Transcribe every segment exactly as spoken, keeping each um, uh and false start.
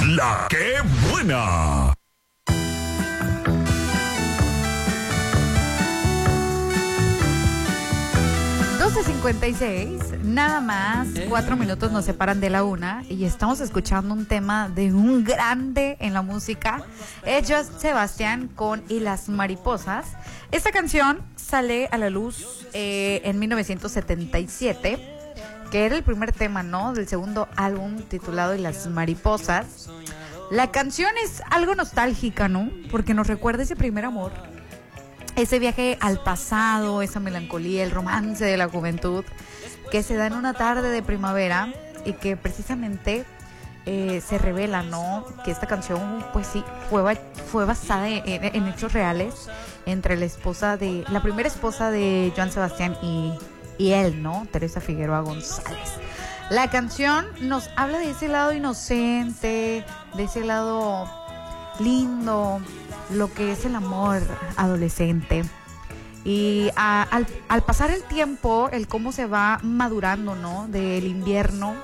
La que buena. doce cincuenta y seis, nada más, cuatro minutos nos separan de la una y estamos escuchando un tema de un grande en la música, es Joan Sebastián con Y las mariposas. Esta canción sale a la luz eh, en mil novecientos setenta y siete, que era el primer tema, ¿no?, del segundo álbum titulado Y las mariposas. La canción es algo nostálgica, ¿no?, porque nos recuerda ese primer amor, ese viaje al pasado, esa melancolía, el romance de la juventud que se da en una tarde de primavera y que precisamente eh, se revela, ¿no?, que esta canción, pues sí, fue, fue basada en, en hechos reales entre la esposa de, la primera esposa de Joan Sebastián y, y él, ¿no?, Teresa Figueroa González. La canción nos habla de ese lado inocente, de ese lado lindo, lo que es el amor adolescente. Y a, al, al pasar el tiempo, el cómo se va madurando, ¿no?, del invierno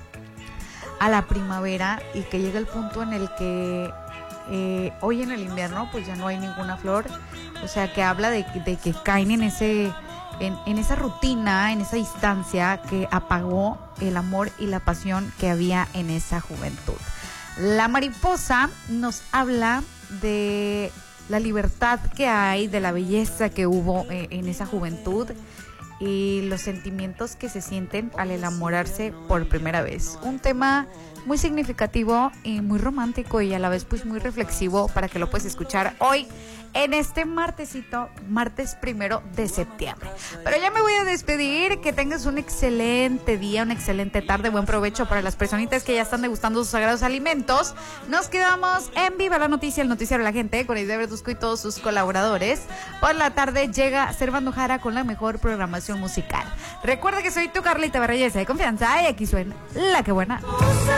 a la primavera, y que llega el punto en el que eh, hoy en el invierno pues ya no hay ninguna flor, o sea que habla de, de que caen en ese en, en esa rutina, en esa distancia que apagó el amor y la pasión que había en esa juventud. La mariposa nos habla de la libertad que hay, de la belleza que hubo eh, en esa juventud y los sentimientos que se sienten al enamorarse por primera vez. Un tema muy significativo y muy romántico y a la vez pues muy reflexivo para que lo puedas escuchar hoy en este martesito, martes primero de septiembre. Pero ya me voy a despedir, que tengas un excelente día, una excelente tarde, buen provecho para las personitas que ya están degustando sus sagrados alimentos. Nos quedamos en Viva la Noticia, el noticiero de la gente, con Isabel Verduzco y todos sus colaboradores. Por la tarde llega Servando Jara con la mejor programación musical. Recuerda que soy tu Carlita Barrayesa de confianza y aquí suena La Que Buena.